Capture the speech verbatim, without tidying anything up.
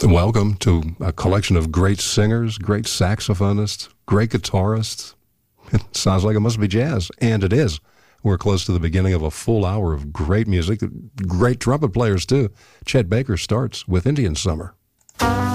Welcome to a collection of great singers, great saxophonists, great guitarists. It sounds like it must be jazz, and it is. We're close to the beginning of a full hour of great music, great trumpet players too. Chet Baker starts with Indian Summer.